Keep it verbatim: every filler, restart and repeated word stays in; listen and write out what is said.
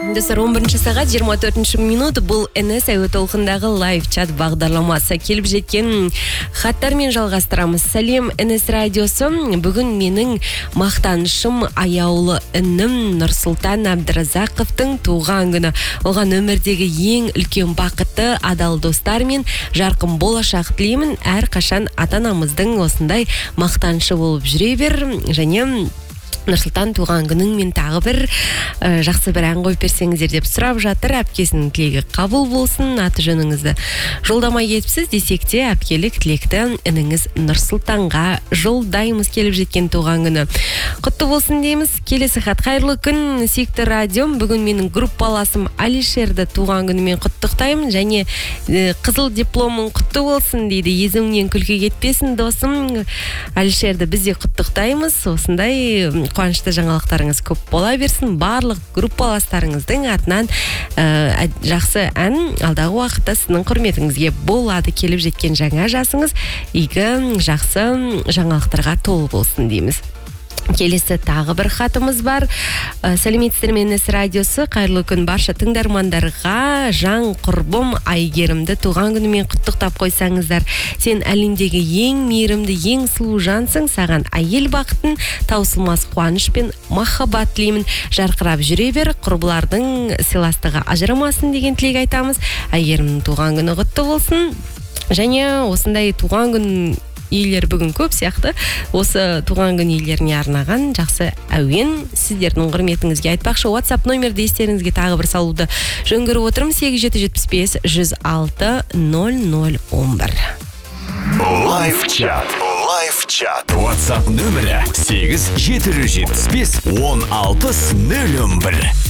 Достар, он бірінші сағат жиырма төртінші минут бұл эн эс әуе толқындағы лайв чат бағдарламасы. Келіп жеткен хаттармен жалғастырамыз. Сәлем, эн эс радиосы. Бүгін менің мақтанышым аяулы інім Нұрсұлтан Әбдіразақовтың туған күні. Оған өмірдегі ең үлкен бақытты, адал достар мен жарқын болашақ тілеймін. Әр қашан ата-анамыздың осындай мақтанышы болып жүре бер. Және Нұрсұлтан туған күнің мен тағы бір ә, жақсы бір ән қойып берсеңіздер деп сұрап жатыр. Әпкесінің тілегі қабыл болсын. Аты жөніңізді жолдамай кетіпсіз десек те әпкелік тілекті ініңіз Нұрсұлтанға жолдаймыз. Келіп жеткен туған күні құтты болсын дейміз. Келесі хат: қайырлы күн, сүйікті радиом. Бүгін менің группаласым Алишерді туған күнімен құттықтаймын, және ә, қызыл дипломың құтты болсын дейді. Езіңнен күлкі кетпесін досым. Алишерді біз де құттықтаймыз. Осындай қуанышты жаңалықтарыңыз көп бола берсін. Барлық группаластарыңыздың атынан ә, жақсы ән алдағы уақытта сіздің құрметіңізге болады. Келіп жеткен жаңа жасыңыз игі жақсы жаңалықтарға толы болсын дейміз. Келесі тағы бір хатымыз бар. Ә, сәлеметсіздер ме, эн эс радиосы. Қайырлы күн барша тыңдармандарға. Жан құрбым Айгерімді туған күнімен құттықтап қойсаңыздар. Сен әлемдегі ең мейірімді, ең сұлу жансың. Саған әйел бақытын, таусылмас қуаныш пен махаббат тілеймін. Жарқырап жүре бер, құрбылардың сыйластығы ажырамасын деген тілек айтамыз. Айгерімнің туған күні құтты болсын. Және осындай туған күн иелері бүгін көп сияқты. Осы туған күн иелеріне арнаған жақсы әуен сіздердің құрметіңізге айтпақшы. WhatsApp номерді естеріңізге тағы бір салуды жөн көріп отырмын. сегіз жеті жетпіс бес жүз алты нөл нөл он бір. Лайв чат. Лайв чат. WhatsApp нөмірі сегіз жеті жетпіс бес он алты нөл он бір.